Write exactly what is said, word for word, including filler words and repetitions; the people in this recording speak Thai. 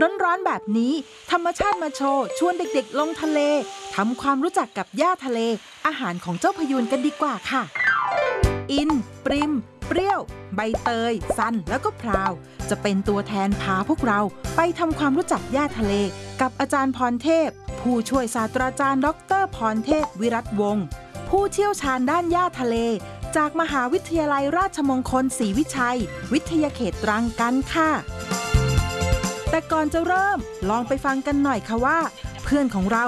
ร้อนๆแบบนี้ธรรมชาติมาโชว์ชวนเด็กๆลงทะเลทำความรู้จักกับหญ้าทะเลอาหารของเจ้าพยูนกันดีกว่าค่ะอินปริมเปรี้ยวใบเตยซันแล้วก็พราวจะเป็นตัวแทนพาพวกเราไปทำความรู้จักหญ้าทะเลกับอาจารย์พรเทพผู้ช่วยศาสตราจารย์ดรพรเทพวิรัตวงศ์ผู้เชี่ยวชาญด้านหญ้าทะเลจากมหาวิทยาลัยราชมงคลศรีวิชัยวิทยาเขตตรังกันค่ะแต่ก่อนจะเริ่มลองไปฟังกันหน่อยค่ะว่าเพื่อนของเรา